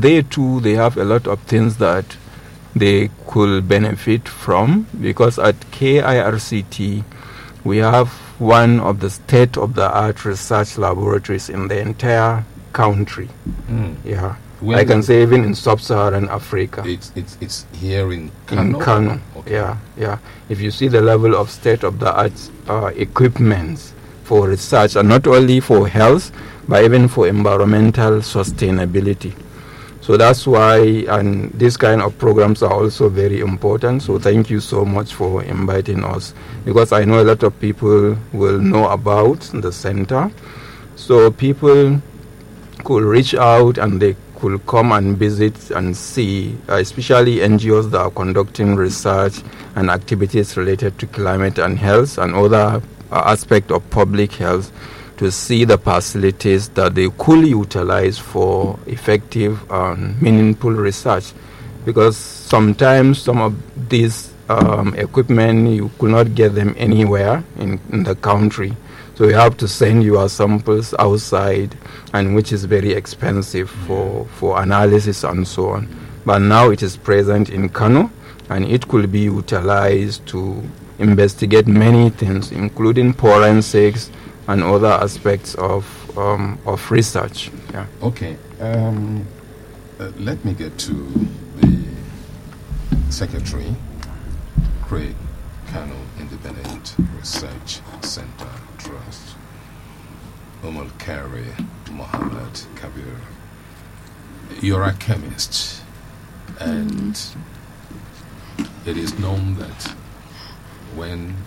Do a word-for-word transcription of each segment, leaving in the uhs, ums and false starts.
they too, they have a lot of things that they could benefit from, because at K I R C T, we have one of the state-of-the-art research laboratories in the entire country. Mm. Yeah. Where I can say even in sub-Saharan Africa. It's it's it's here in Kano. In Kano, okay. yeah, yeah. If you see the level of state-of-the-art uh, equipment for research, and not only for health, but even for environmental sustainability. So that's why, and these kind of programs are also very important. So thank you so much for inviting us, because I know a lot of people will know about the center. So people could reach out and they could come and visit and see, uh, especially N G Os that are conducting research and activities related to climate and health and other uh, aspects of public health, to see the facilities that they could utilize for effective and meaningful research. Because sometimes some of these um, equipment, you could not get them anywhere in, in the country. So you have to send your samples outside, and which is very expensive for, for analysis and so on. But now it is present in Kano, and it could be utilized to investigate many things, including forensics and other aspects of um, of research. Yeah. Okay. Um, uh, let me get to the secretary, Craig Kano Independent Research Center Trust, Umar Kari Mohammed Kabir. You're a chemist, and it is known that when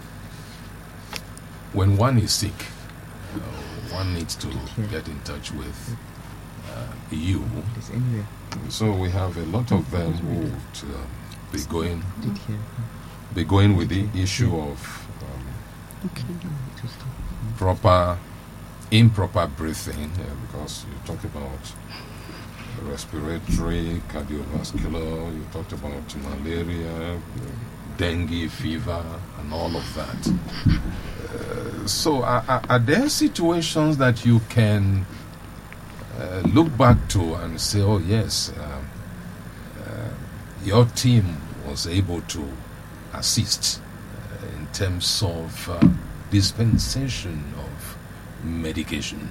when one is sick, uh, one needs to get in touch with uh, you. So we have a lot of them who would uh, be going be going with the issue of um, proper, improper breathing, uh, because you talked about respiratory, cardiovascular, you talked about malaria, dengue fever, and all of that. Uh, so are, are, are there situations that you can uh, look back to and say, oh yes, uh, uh, your team was able to assist uh, in terms of uh, dispensation of medication?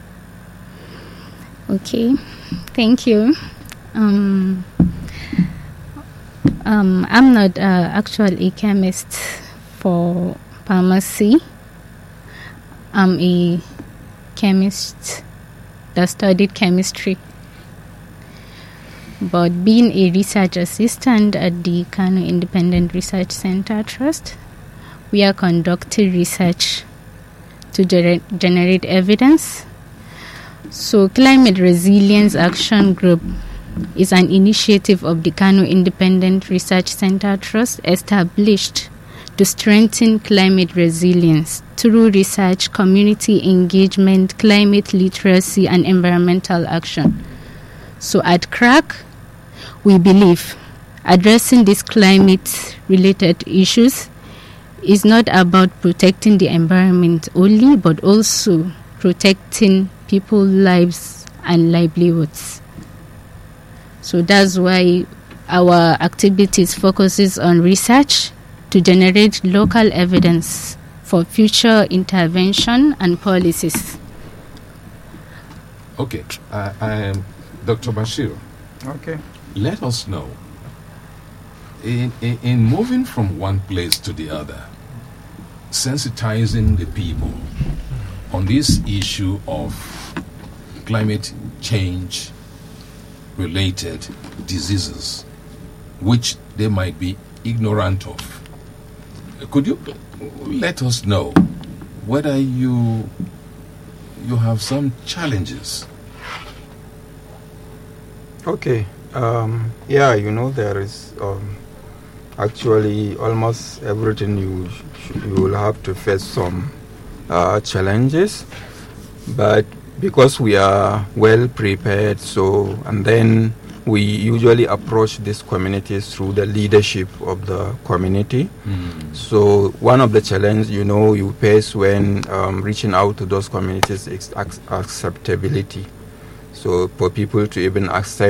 Okay, thank you. Um, um, I'm not uh, actually a chemist for pharmacy. I'm a chemist that studied chemistry. But being a research assistant at the Kano Independent Research Center Trust, we are conducting research to gener- generate evidence. So Climate Resilience Action Group is an initiative of the Kano Independent Research Center Trust established to strengthen climate resilience through research, community engagement, climate literacy, and environmental action. So at C R A C, we believe addressing these climate-related issues is not about protecting the environment only, but also protecting people's lives and livelihoods. So that's why our activities focuses on research to generate local evidence for future intervention and policies. Okay, uh, I am Doctor Bashir. Okay. Let us know, in, in, in moving from one place to the other, sensitizing the people on this issue of climate change related diseases, which they might be ignorant of. Could you let us know whether you you have some challenges? Okay. Um, yeah, you know, there is um, actually almost everything you sh- you will have to face some uh, challenges, but because we are well prepared, so and then we usually approach these communities through the leadership of the community. Mm. So one of the challenges, you know, you face when um, reaching out to those communities is ac- acceptability. So for people to even accept